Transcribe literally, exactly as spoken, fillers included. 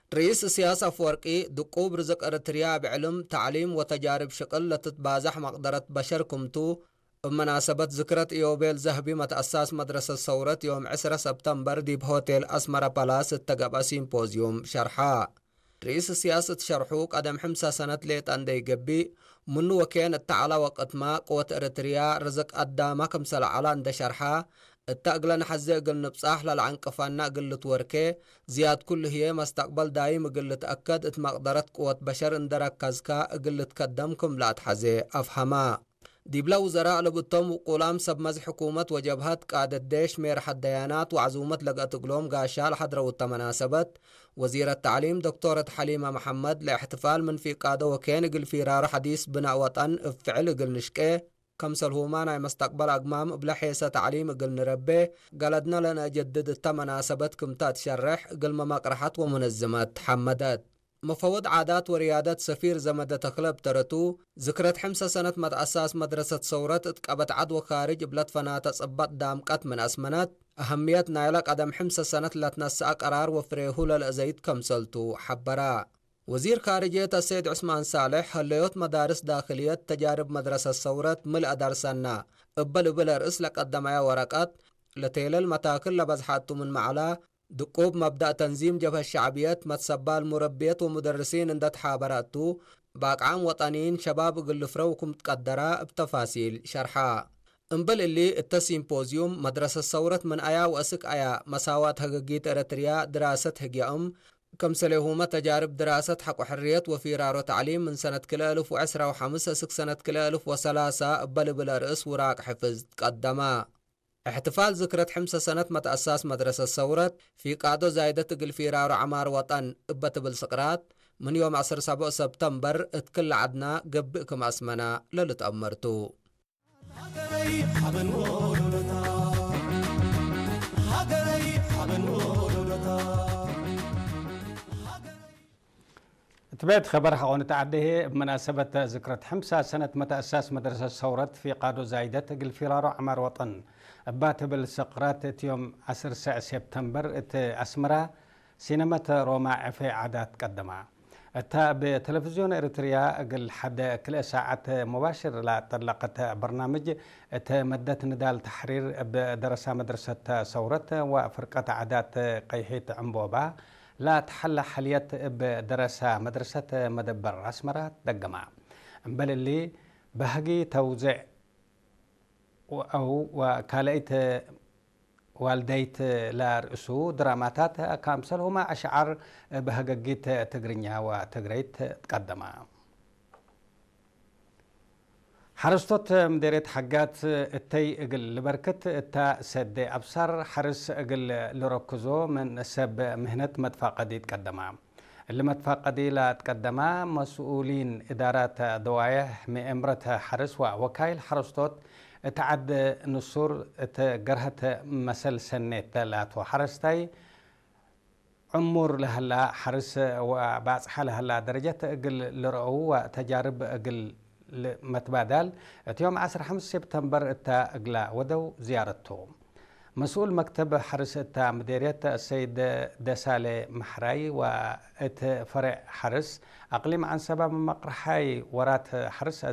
رئيس السياسة أفورقي دقوب رزق أرتريا بعلم تعليم وتجارب شقل لتتبازح مقدرة بشر كمتو بمناسبة ذكرى يوبيل ذهبي متأساس مدرسة ثورة يوم عشرة سبتمبر دي بهوتيل أسمرة بالاس التقبى سيمبوزيوم شرحا. رئيس السياسة شرحوك أدم حمسة سنة ليت أندي قبي منو وكين التعالى وقت ما قوة إرتريا رزق أداما كمسل على أند شرحا التقلن حزي قل نبصاح للعنقفانا قل توركي زياد كل هي مستقبل دايم قل تأكد اتمقدرت قوة بشر اندرك كزكا قل تقدمكم لا تحزي أفهما. ديبلا وزراء لبطم وقولام سبمز حكومة وجبهات قادة ديش ميرح الديانات وعزومة لقات قلوم قاشال حضرة والتمناسبت وزير التعليم دكتورة حليمة محمد لاحتفال من في قادة وكين قل في رار حديث بناء وطن افعل قل نشكي كمسل هومانا مستقبل أقمام بلا حيسة تعليم قل نربي قلدنا لنا جدد التمناسبت كمتات شرح قل مماقرحات ومنظمات حمدات مفوض عادات وريادات سفير زمدة تخلب ترتو ذكرت حمسة سنة متأساس مدرسة ثورة اتقبت عدو خارج بلد فنات صبت دامقات من أسمنات أهمية نايلك عدم حمسة سنة لتنسى قرار وفريهو للأزيد كمسلتو حبرا. وزير خارجية السيد عثمان صالح هليوت مدارس داخلية تجارب مدرسة ثورة ملء درسنا قبل بلرئيس لقدمها ورقات لتيل المتاكل لبزحاتو من معلا دقوب مبدأ تنظيم جبهة الشعبيات متسبال مربيات ومدرسين اندت حابراتو باقعام وطنيين شباب قل فروكم تقدرا بتفاصيل شرحا. انبل اللي التسيمبوزيوم مدرسة ثورة من ايا واسك ايا مساوات هقاقيت ارتريا دراسة هقيام كمسلهما تجارب دراسة حق حريات وفيرار تعليم من سنة كلا ألف وعسرة وحمسة سك سنة كلا ألف وثلاثة بل بلا رئيس وراق حفظ تقدما. احتفال ذكرى حمسة سنة متأساس مدرسة ثورة في قادو زايدة تقل فيرار عمار وطن ابت بالسقرات من يوم عشرة سبعة سبتمبر اتكل عدنا قبئكم اسمنا للتأمرتو. تبعت خبر حقون تعديه بمناسبة ذكرى حمسة سنة متأساس مدرسة ثورة في قادو زايدة تقل فيرار عمار وطن بات بالسقرات يوم عشرة سبتمبر ات أسمرة سينما روما في عادات قدمها اتا بتلفزيون اريتريا قل حد كل ساعة مباشر لا طلقت برنامج ات مدة ندال تحرير بدرسة مدرسة ثورة وفرقة عادات قيحيت عنبوبا لا تحل حلية بدرسة مدرسة مدبر أسمرة دقما بل اللي بهجي توزع أو وكاليت والديت لا رأسو دراماتات كامسلهما أشعار بهججيت تجرينيا وتجريت تقدما حرستوت مديريت حاجات التي اقل لبركت التا سد أبصر حرس اقل لركزو من سب مهنة متفاقدي تقدما اللي متفاقدي لا تقدما مسؤولين إدارات دواية مئمرة حرس ووكايل حرستوت تعد نصور تجرهت مسل سنة ثلاث وحرستي عمر لهلا حرس وبعض حالها هلا درجة اقل لرأو وتجارب اقل متبادل يوم عشرة خمسة سبتمبر اتا اقلا ودو زيارته مسؤول مكتب حرس اتا مديرية السيد دسالي محراي وات فرع حرس اقليم عن سبب مقرحاي ورات حرس